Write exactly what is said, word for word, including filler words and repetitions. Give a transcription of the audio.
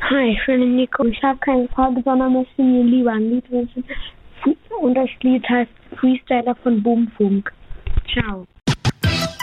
Hi, ich bin Nico. Ich habe keine Frage, sondern möchte mir lieber ein Lied wünschen. Und das Lied heißt Freestyler von Boomfunk. Ciao.